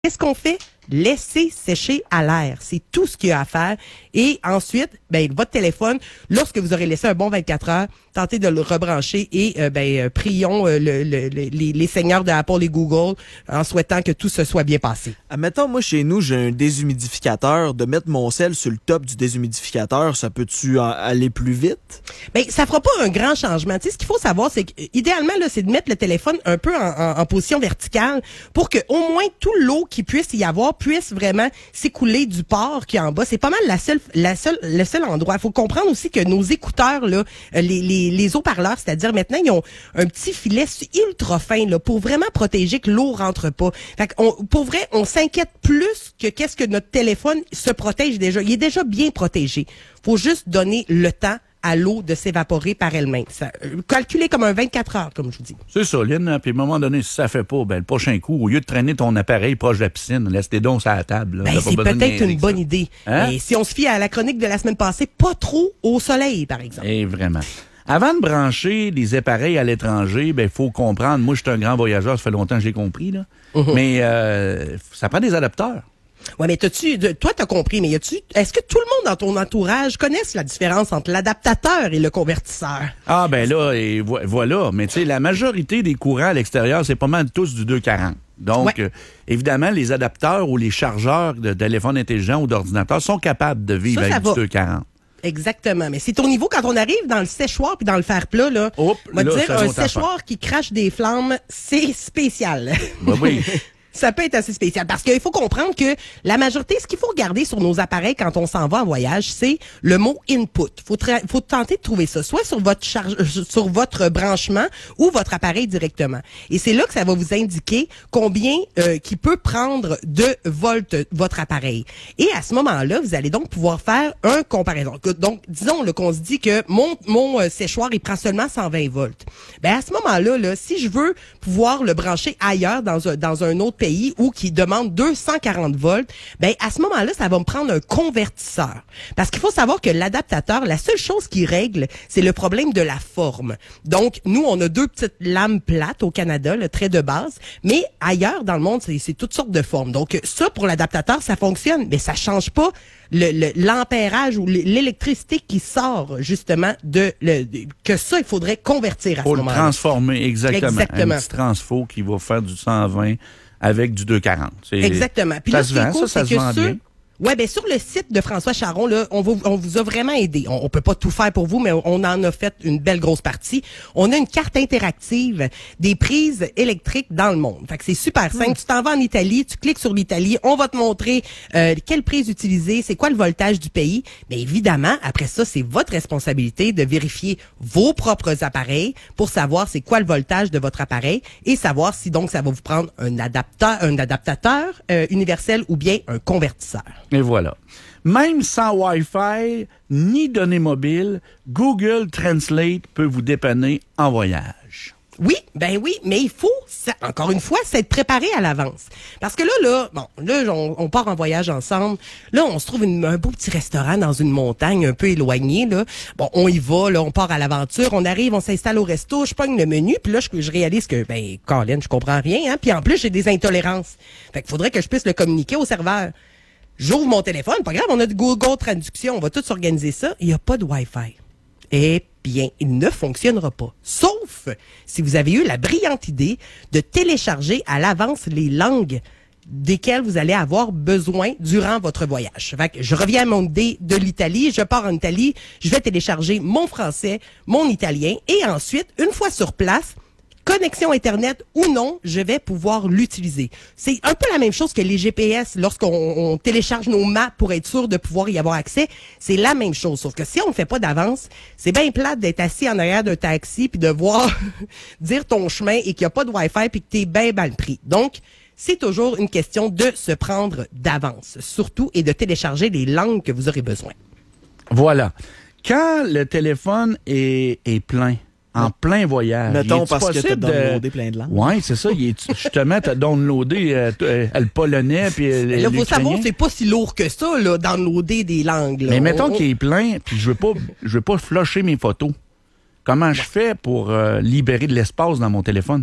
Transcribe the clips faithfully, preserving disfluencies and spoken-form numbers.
Qu'est-ce qu'on fait? Laisser sécher à l'air. C'est tout ce qu'il y a à faire. Et ensuite, ben, votre téléphone, lorsque vous aurez laissé un bon vingt-quatre heures, tentez de le rebrancher et euh, ben, prions euh, le, le, le, les, les seigneurs de Apple et Google en souhaitant que tout se soit bien passé. Admettons, moi, chez nous, j'ai un déshumidificateur. De mettre mon sel sur le top du déshumidificateur, ça peut-tu aller plus vite? Ben, ça fera pas un grand changement. Tu sais, ce qu'il faut savoir, c'est qu'idéalement, là, c'est de mettre le téléphone un peu en, en, en position verticale pour que au moins tout l'eau qui puisse y avoir puisse vraiment s'écouler du port qui est en bas. C'est pas mal la seule, la seule, le seul endroit. Il faut comprendre aussi que nos écouteurs, là, les, les, les haut-parleurs, c'est-à-dire maintenant, ils ont un petit filet ultra fin, là, pour vraiment protéger que l'eau rentre pas. Fait qu'on, pour vrai, on s'inquiète plus que qu'est-ce que notre téléphone se protège déjà. Il est déjà bien protégé. Faut juste donner le temps à l'eau de s'évaporer par elle-même. Ça, euh, calculé comme un vingt-quatre heures, comme je vous dis. C'est ça, Lynn. Puis à un moment donné, si ça fait pas, ben le prochain coup, au lieu de traîner ton appareil proche de la piscine, laisse tes dons sur la table. Là. Ben, c'est peut-être une bonne idée. Hein? Et si on se fie à la chronique de la semaine passée, pas trop au soleil, par exemple. Et vraiment. Avant de brancher des appareils à l'étranger, ben il faut comprendre. Moi, je suis un grand voyageur, ça fait longtemps que j'ai compris, là. Uh-huh. Mais euh, ça prend des adapteurs. Ouais, mais t'as-tu, toi, t'as compris, mais y a-tu, est-ce que tout le monde dans ton entourage connaisse la différence entre l'adaptateur et le convertisseur? Ah, ben là, et vo- voilà. Mais tu sais, la majorité des courants à l'extérieur, c'est pas mal tous du deux cent quarante. Donc, ouais. euh, évidemment, les adapteurs ou les chargeurs de téléphone intelligent ou d'ordinateur sont capables de vivre ça, avec ça du deux cent quarante. Exactement. Mais c'est au niveau, quand on arrive dans le séchoir puis dans le fer plat, là, Hop, on va là, dire, un séchoir affaire. qui crache des flammes, c'est spécial. Ben oui. Ça peut être assez spécial parce qu'il faut comprendre que la majorité, ce qu'il faut regarder sur nos appareils quand on s'en va en voyage, c'est le mot input. Faut tra- faut tenter de trouver ça, soit sur votre charge, sur votre branchement ou votre appareil directement. Et c'est là que ça va vous indiquer combien euh, qui peut prendre de volts votre appareil. Et à ce moment-là, vous allez donc pouvoir faire un comparaison. Donc, disons là, qu'on se dit que mon mon euh, séchoir il prend seulement cent vingt volts. Ben à ce moment-là, là, si je veux pouvoir le brancher ailleurs dans un dans un autre pays ou qui demande deux cent quarante volts, ben à ce moment-là, ça va me prendre un convertisseur. Parce qu'il faut savoir que l'adaptateur, la seule chose qui règle, c'est le problème de la forme. Donc, nous, on a deux petites lames plates au Canada, le trait de base, mais ailleurs dans le monde, c'est, c'est toutes sortes de formes. Donc, ça, pour l'adaptateur, ça fonctionne, mais ça change pas le, le, l'ampérage ou l'électricité qui sort, justement, de, le, de que ça, il faudrait convertir à Pour ce moment-là. Pour le transformer, exactement. Exactement. Un petit transfo qui va faire du cent vingt avec du deux cent quarante. C'est, exactement. Puis ça là, se ce qui est vend, cool, ça, ça c'est se que vend sur, bien. ouais, ben sur le site de François Charon, là, on vous, on vous a vraiment aidé. On, on peut pas tout faire pour vous, mais on en a fait une belle grosse partie. On a une carte interactive des prises électriques dans le monde. Fait que c'est super simple. Mmh. Tu t'en vas en Italie, tu cliques sur l'Italie, on va te montrer euh, quelle prise utiliser, c'est quoi le voltage du pays. Mais évidemment, après ça, c'est votre responsabilité de vérifier vos propres appareils pour savoir c'est quoi le voltage de votre appareil et savoir si donc ça va vous prendre un adapteur, un adaptateur euh, universel ou bien un convertisseur. Et voilà. Même sans Wi-Fi ni données mobiles, Google Translate peut vous dépanner en voyage. Oui, ben oui, mais il faut, ça, encore une fois, s'être préparé à l'avance. Parce que là, là, bon, là, on, on part en voyage ensemble. Là, on se trouve une, un beau petit restaurant dans une montagne un peu éloignée, là. Bon, on y va, là, on part à l'aventure, on arrive, on s'installe au resto, je pogne le menu, puis là, je, je réalise que, ben, Colin, je comprends rien, hein. Puis en plus, j'ai des intolérances. Fait qu'il faudrait que je puisse le communiquer au serveur. J'ouvre mon téléphone, pas grave, on a de Google Traduction, on va tout s'organiser ça. Il n'y a pas de Wi-Fi. Eh bien, il ne fonctionnera pas. Sauf si vous avez eu la brillante idée de télécharger à l'avance les langues desquelles vous allez avoir besoin durant votre voyage. Fait que je reviens à mon idée de l'Italie, je pars en Italie, je vais télécharger mon français, mon italien, et ensuite, une fois sur place, connexion Internet ou non, je vais pouvoir l'utiliser. C'est un peu la même chose que les G P S lorsqu'on on télécharge nos maps pour être sûr de pouvoir y avoir accès. C'est la même chose, sauf que si on ne fait pas d'avance, c'est bien plate d'être assis en arrière d'un taxi puis de voir dire ton chemin et qu'il n'y a pas de Wi-Fi puis que t'es bien mal pris. Donc, c'est toujours une question de se prendre d'avance, surtout, et de télécharger les langues que vous aurez besoin. Voilà. Quand le téléphone est, est plein, en plein voyage. Mettons parce que t'as downloadé de... plein de langues. Oui, c'est ça. Il est... Justement, t'as downloadé euh, euh, le polonais puis euh, là, faut savoir, c'est pas si lourd que ça, là, downloader des langues. Là. Mais mettons on... qu'il est plein, puis je veux pas, je veux pas flusher mes photos. Comment je fais pour euh, libérer de l'espace dans mon téléphone?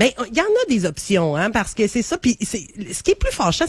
Ben, il y en a des options, hein, parce que c'est ça. Puis c'est ce qui est plus fâchant,